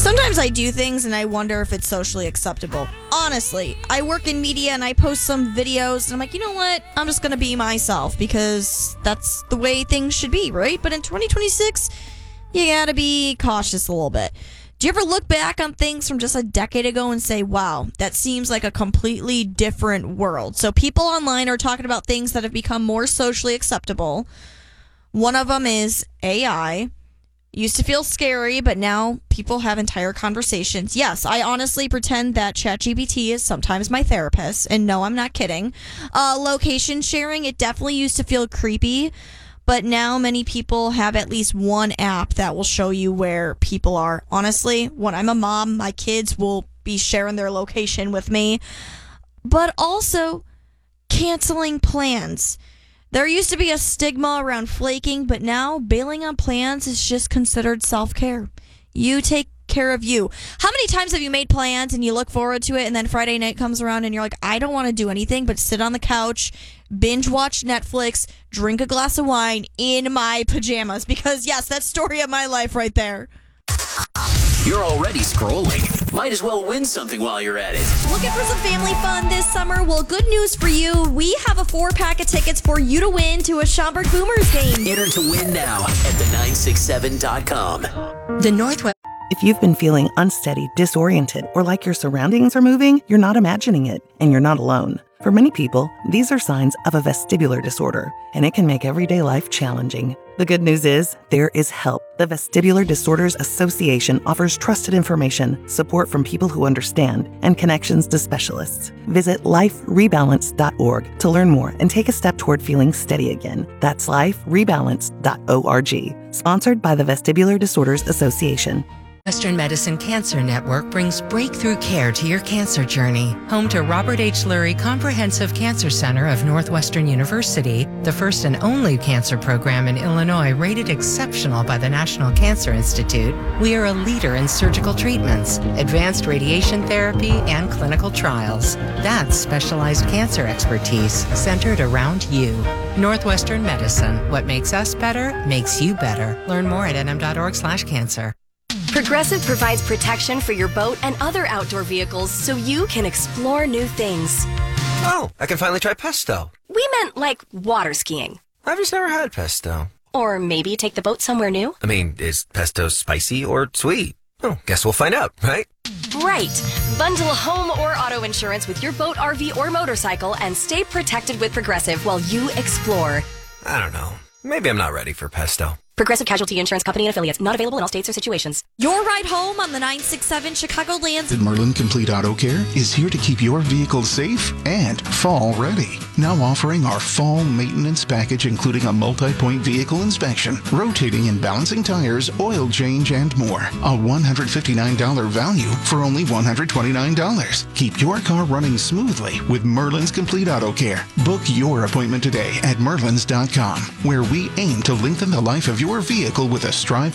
Sometimes I do things and I wonder if it's socially acceptable. Honestly, I work in media and I post some videos and I'm like, you know what? I'm just going to be myself because that's the way things should be, right? But in 2026, you got to be cautious a little bit. Do you ever look back on things from just a decade ago and say, wow, that seems like a completely different world? So people online are talking about things that have become more socially acceptable. One of them is AI. Used to feel scary, but now people have entire conversations. Yes, I honestly pretend that ChatGPT is sometimes my therapist. And no, I'm not kidding. Location sharing, it definitely used to feel creepy. But now many people have at least one app that will show you where people are. Honestly, when I'm a mom, my kids will be sharing their location with me. But also canceling plans. There used to be a stigma around flaking, but now bailing on plans is just considered self-care. You take care of you. How many times have you made plans and you look forward to it and then Friday night comes around and you're like, I don't want to do anything but sit on the couch, binge watch Netflix, drink a glass of wine in my pajamas? Because yes, that's story of my life right there. You're already scrolling. Might as well win something while you're at it. Looking for some family fun this summer? Well, good news for you. We have a 4-pack of tickets for you to win to a Schaumburg Boomers game. Enter to win now at the967.com. The Northwest. If you've been feeling unsteady, disoriented, or like your surroundings are moving, you're not imagining it, and you're not alone. For many people, these are signs of a vestibular disorder, and it can make everyday life challenging. The good news is, there is help. The Vestibular Disorders Association offers trusted information, support from people who understand, and connections to specialists. Visit liferebalance.org to learn more and take a step toward feeling steady again. That's liferebalance.org. Sponsored by the Vestibular Disorders Association. Western Medicine Cancer Network brings breakthrough care to your cancer journey. Home to Robert H. Lurie Comprehensive Cancer Center of Northwestern University, the first and only cancer program in Illinois rated exceptional by the National Cancer Institute, we are a leader in surgical treatments, advanced radiation therapy, and clinical trials. That's specialized cancer expertise centered around you. Northwestern Medicine. What makes us better makes you better. Learn more at nm.org/cancer. Progressive provides protection for your boat and other outdoor vehicles so you can explore new things. Oh, I can finally try pesto. We meant like water skiing. I've just never had pesto. Or maybe take the boat somewhere new. I mean, is pesto spicy or sweet? Oh, guess we'll find out, right? Right. Bundle home or auto insurance with your boat, RV, or motorcycle and stay protected with Progressive while you explore. I don't know. Maybe I'm not ready for pesto. Progressive Casualty Insurance Company and Affiliates. Not available in all states or situations. Your ride home on the 967 Chicagoland's Merlin Complete Auto Care is here to keep your vehicle safe and fall ready. Now offering our fall maintenance package, including a multi-point vehicle inspection, rotating and balancing tires, oil change, and more. A $159 value for only $129. Keep your car running smoothly with Merlin's Complete Auto Care. Book your appointment today at merlins.com, where we aim to lengthen the life of your vehicle with a Strive